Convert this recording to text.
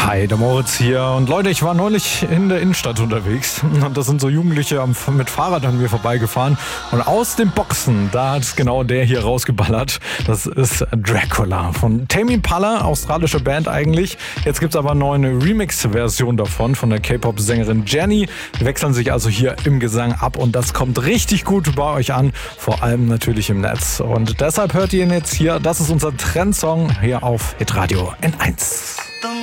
Hi, der Moritz hier. Und Leute, ich war neulich in der Innenstadt unterwegs und da sind so Jugendliche mit Fahrrad an mir vorbeigefahren und aus den Boxen, da hat genau der hier rausgeballert. Das ist Dracula von Tame Impala, australische Band eigentlich. Jetzt gibt's aber eine neue Remix-Version davon von der K-Pop-Sängerin Jenny. Die wechseln sich also hier im Gesang ab und das kommt richtig gut bei euch an, vor allem natürlich im Netz. Und deshalb hört ihr ihn jetzt hier, das ist unser Trendsong hier auf Hitradio N1.